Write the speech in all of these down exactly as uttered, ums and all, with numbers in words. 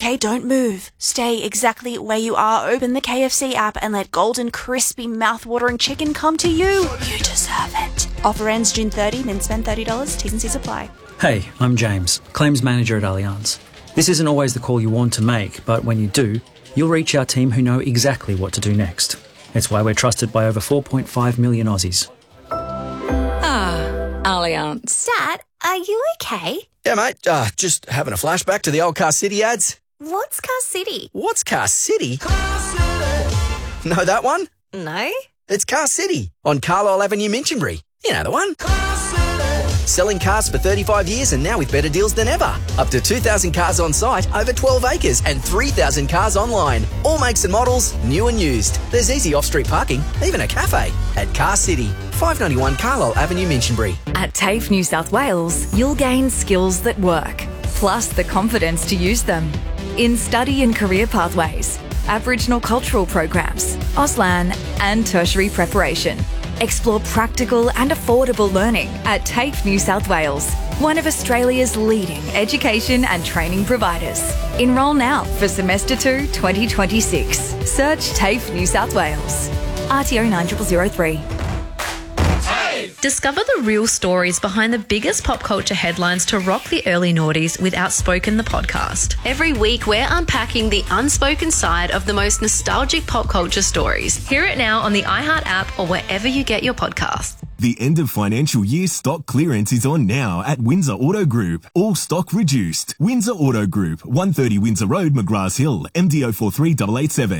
Okay, don't move. Stay exactly where you are. Open the K F C app and let golden, crispy, mouth-watering chicken come to you. You deserve it. Offer ends June thirtieth, then spend thirty dollars. T's and C's apply. Hey, I'm James, Claims Manager at Allianz. This isn't always the call you want to make, but when you do, you'll reach our team who know exactly what to do next. It's why we're trusted by over four point five million Aussies. Ah, Allianz. Dad, are you okay? Yeah, mate, uh, just having a flashback to the old Car City ads. What's Car City? What's Car City? Car City. Know that one? No. It's Car City on Carlisle Avenue, Minchinbury. You know the one. Car City. Selling cars for thirty-five years and now with better deals than ever. Up to two thousand cars on site, over twelve acres and three thousand cars online. All makes and models, new and used. There's easy off-street parking, even a cafe. At Car City, five ninety-one Carlisle Avenue, Minchinbury. At TAFE New South Wales, you'll gain skills that work, plus the confidence to use them. In study and career pathways, Aboriginal cultural programs, Auslan and tertiary preparation. Explore practical and affordable learning at TAFE New South Wales, one of Australia's leading education and training providers. Enrol now for Semester two twenty twenty-six. Search TAFE New South Wales. R T O nine zero zero three. Discover the real stories behind the biggest pop culture headlines to rock the early noughties with Outspoken the podcast. Every week, we're unpacking the unspoken side of the most nostalgic pop culture stories. Hear it now on the iHeart app or wherever you get your podcasts. The end of financial year stock clearance is on now at Windsor Auto Group. All stock reduced. Windsor Auto Group, one thirty Windsor Road, McGrath Hill, M D O four three eight eight seven.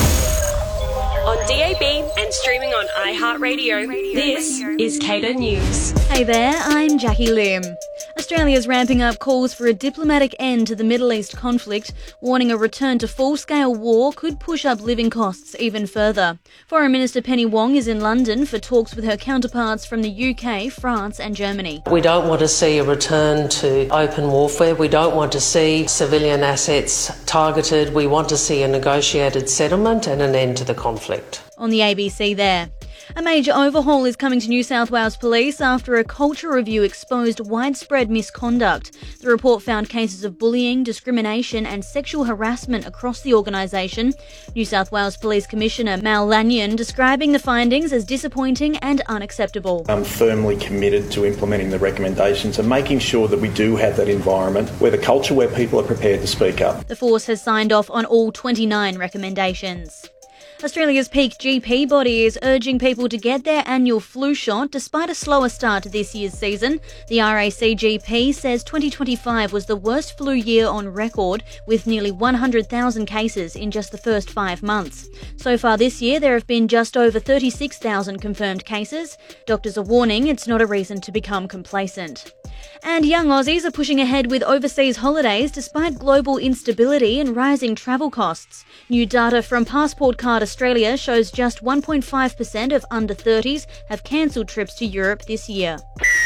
On D A B and streaming on iHeartRadio, this is Cater News. Hey there, I'm Jackie Lim. Australia's ramping up calls for a diplomatic end to the Middle East conflict, warning a return to full-scale war could push up living costs even further. Foreign Minister Penny Wong is in London for talks with her counterparts from the U K, France and Germany. We don't want to see a return to open warfare. We don't want to see civilian assets targeted. We want to see a negotiated settlement and an end to the conflict. On the A B C there. A major overhaul is coming to New South Wales Police after a culture review exposed widespread misconduct. The report found cases of bullying, discrimination and sexual harassment across the organisation. New South Wales Police Commissioner Mal Lanyon describing the findings as disappointing and unacceptable. I'm firmly committed to implementing the recommendations and making sure that we do have that environment where the culture where people are prepared to speak up. The force has signed off on all twenty-nine recommendations. Australia's peak G P body is urging people to get their annual flu shot despite a slower start to this year's season. The R A C G P says twenty twenty-five was the worst flu year on record, with nearly one hundred thousand cases in just the first five months. So far this year, there have been just over thirty-six thousand confirmed cases. Doctors are warning it's not a reason to become complacent. And young Aussies are pushing ahead with overseas holidays despite global instability and rising travel costs. New data from Passport Card Australia shows just one point five percent of under thirties have cancelled trips to Europe this year.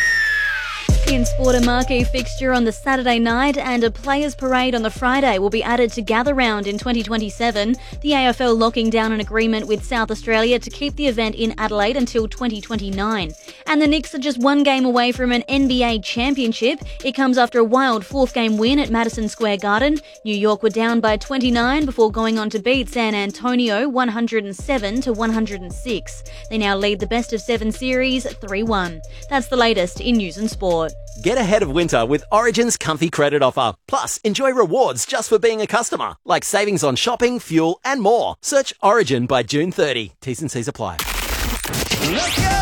In sport, a marquee fixture on the Saturday night and a players' parade on the Friday will be added to Gather Round in twenty twenty-seven. The A F L locking down an agreement with South Australia to keep the event in Adelaide until twenty twenty-nine. And the Knicks are just one game away from an N B A championship. It comes after a wild fourth game win at Madison Square Garden. New York were down by twenty-nine before going on to beat San Antonio one hundred seven to one hundred six. They now lead the best of seven series three one. That's the latest in news and sport. Get ahead of winter with Origin's comfy credit offer. Plus, enjoy rewards just for being a customer, like savings on shopping, fuel and more. Search Origin by June thirtieth. T's and C's apply. Let's go!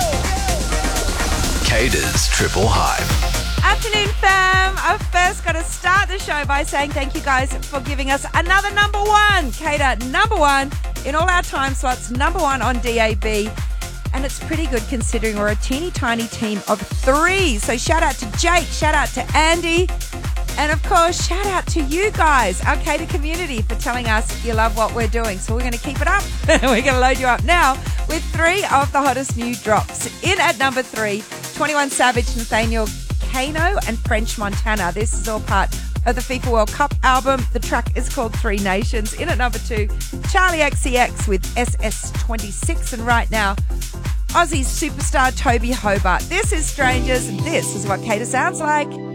Cater's Triple Hype. Afternoon, fam. I've first got to start the show by saying thank you guys for giving us another number one. Cater number one in all our time slots, number one on D A B. And it's pretty good considering we're a teeny tiny team of three. So shout out to Jake, shout out to Andy, and of course, shout out to you guys, our Cater community, for telling us you love what we're doing. So we're going to keep it up. We're going to load you up now with three of the hottest new drops. In at number three, twenty-one Savage, Nathaniel Kano and French Montana. This is all part of the FIFA World Cup album. The track is called Three Nations. In at number two, Charlie X C X with S S twenty-six. And right now, Aussie superstar Toby Hobart. This is Strangers. This is what Cater sounds like.